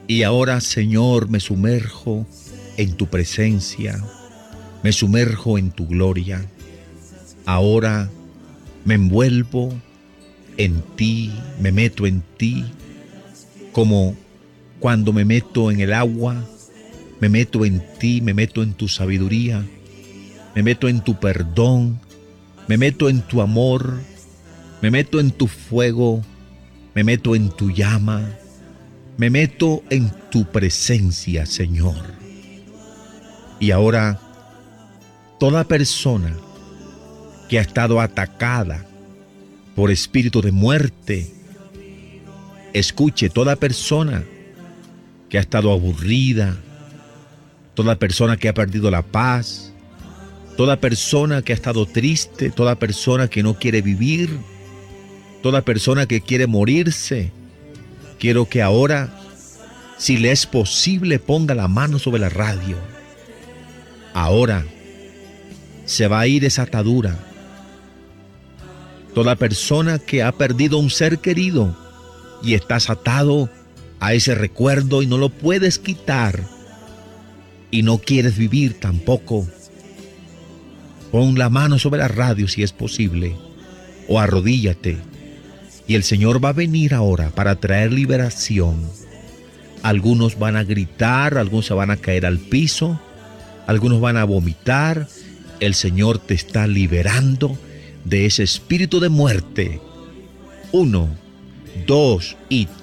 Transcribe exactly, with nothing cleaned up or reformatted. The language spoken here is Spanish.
Y ahora, Señor, me sumerjo en tu presencia, me sumerjo en tu gloria. Ahora me envuelvo en ti, me meto en ti, como cuando me meto en el agua, me meto en ti, me meto en tu sabiduría, me meto en tu perdón, me meto en tu amor, me meto en tu fuego, me meto en tu llama, me meto en tu presencia, Señor. Y ahora, toda persona que ha estado atacada por espíritu de muerte, escuche, toda persona que ha estado aburrida, toda persona que ha perdido la paz, toda persona que ha estado triste, toda persona que no quiere vivir, toda persona que quiere morirse, quiero que ahora, si le es posible, ponga la mano sobre la radio. Ahora se va a ir esa atadura. Toda persona que ha perdido un ser querido y estás atado a ese recuerdo y no lo puedes quitar y no quieres vivir tampoco, pon la mano sobre la radio si es posible o arrodíllate y el Señor va a venir ahora para traer liberación. Algunos van a gritar, algunos se van a caer al piso, algunos van a vomitar. El Señor te está liberando de ese espíritu de muerte. Uno, dos y